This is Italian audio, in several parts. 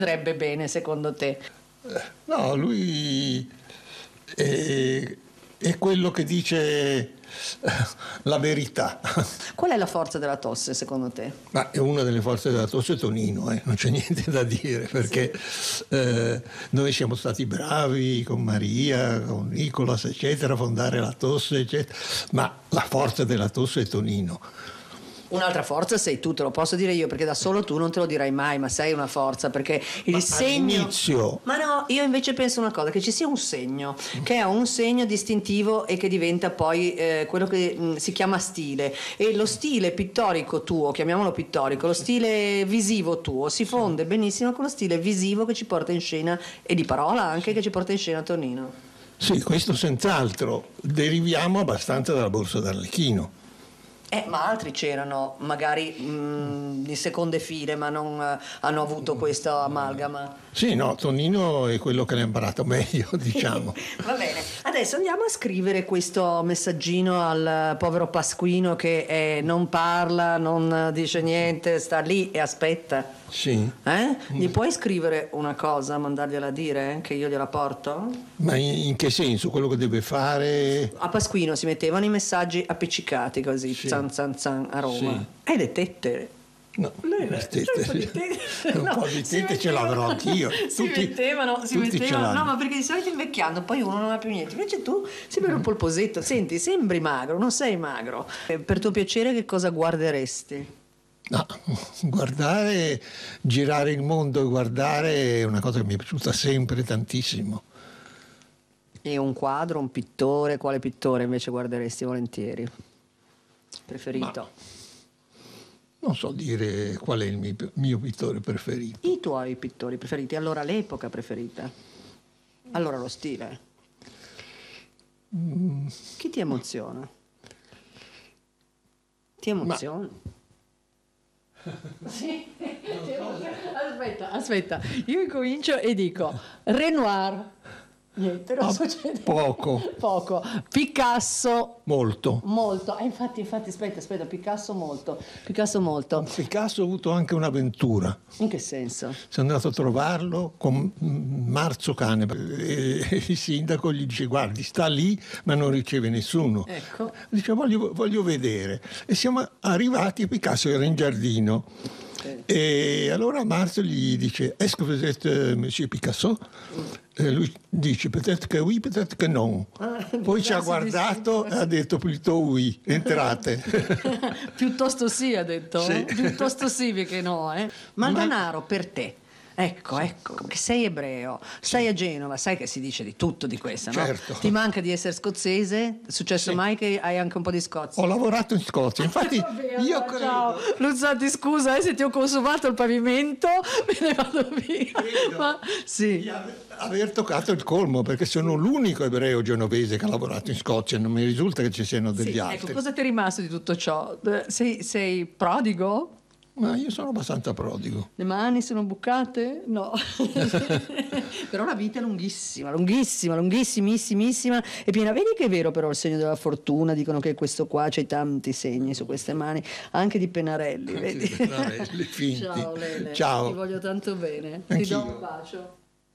andrebbe bene secondo te? No, lui è quello che dice la verità. Qual è la forza della tosse secondo te? Ma è una delle forze della tosse Tonino, non c'è niente da dire, perché noi siamo stati bravi con Maria, con Nicolas, eccetera, a fondare la tosse, eccetera, ma la forza della tosse è Tonino. Un'altra forza sei tu, te lo posso dire io, perché da solo tu non te lo dirai mai, ma sei una forza, perché il segno... All'inizio... Ma no, io invece penso una cosa, che ci sia un segno, che è un segno distintivo e che diventa poi quello che si chiama stile. E lo stile pittorico tuo, chiamiamolo pittorico, lo stile visivo tuo, si fonde benissimo con lo stile visivo che ci porta in scena, e di parola anche, che ci porta in scena Tonino. Sì, questo senz'altro. Deriviamo abbastanza dalla Borsa d'Arlecchino. Ma altri c'erano, magari di seconde file, ma non hanno avuto questo amalgama. Sì, no, Tonino è quello che l'ha imparato meglio, diciamo. Va bene, adesso andiamo a scrivere questo messaggino al povero Pasquino che non parla, non dice niente, sta lì e aspetta. Sì. Gli puoi scrivere una cosa, mandargliela dire, che io gliela porto? Ma in che senso? Quello che deve fare? A Pasquino si mettevano i messaggi appiccicati così, Sì. zan zan zan a Roma. Sì. E le tette? No, le tette. Un po' di tette ce l'avrò anch'io. Si mettevano, no, ma perché di solito invecchiando poi uno non ha più niente, invece tu sembri un polposetto. Senti, sembri magro, non sei magro. Per tuo piacere che cosa guarderesti? No, guardare, girare il mondo e guardare è una cosa che mi è piaciuta sempre tantissimo. E un quadro, un pittore, quale pittore invece guarderesti volentieri? Preferito? Non so dire qual è il mio pittore preferito. I tuoi pittori preferiti, allora l'epoca preferita, allora lo stile. Chi ti emoziona? Ti emoziona? Sì. Aspetta, io incomincio e dico Renoir. Niente, non succede. Poco. Picasso. Molto. Infatti, aspetta, Picasso molto. Picasso ha avuto anche un'avventura. In che senso? Sono andato a trovarlo con Marzo Cane e il sindaco gli dice: guardi, sta lì ma non riceve nessuno. Ecco. Dice: voglio vedere. E siamo arrivati, Picasso era in giardino. E allora Marzo gli dice: est-ce que vous êtes monsieur Picasso? E lui dice: peut-être que oui, peut-être que non. Poi ci ha guardato e ha detto: plutôt oui, entrate. Piuttosto sì, ha detto. Sì. Piuttosto sì che no, Manganaro, per te. Ecco, che sei ebreo, stai a Genova, sai che si dice di tutto di questa, no? Certo. Ti manca di essere scozzese? È successo mai che hai anche un po' di Scozia? Ho lavorato in Scozia, infatti io credo... Ciao, Luzzati, scusa se ti ho consumato il pavimento, me ne vado via. Ma sì. Di aver toccato il colmo, perché sono l'unico ebreo genovese che ha lavorato in Scozia, non mi risulta che ci siano degli altri. Ecco, cosa ti è rimasto di tutto ciò? Sei prodigo? Ma io sono abbastanza prodigo. Le mani sono bucate? No. Però la vita è lungissimissima e piena. Vedi che è vero però il segno della fortuna, dicono che questo qua c'hai tanti segni su queste mani, anche di pennarelli, vedi? Di pennarelli finti. Ciao Lele, ciao. Ti voglio tanto bene. Anch'io. Ti do un bacio.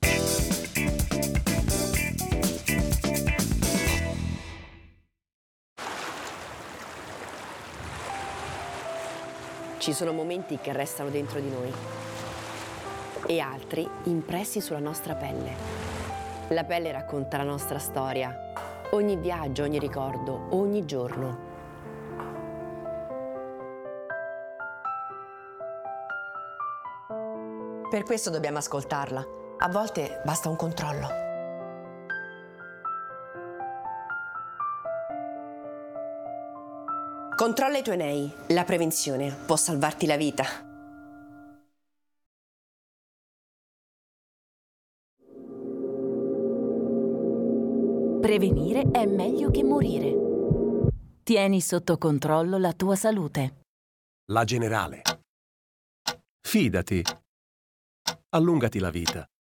Ci sono momenti che restano dentro di noi e altri impressi sulla nostra pelle. La pelle racconta la nostra storia, ogni viaggio, ogni ricordo, ogni giorno. Per questo dobbiamo ascoltarla. A volte basta un controllo. Controlla i tuoi nei. La prevenzione può salvarti la vita. Prevenire è meglio che morire. Tieni sotto controllo la tua salute. La Generale. Fidati. Allungati la vita.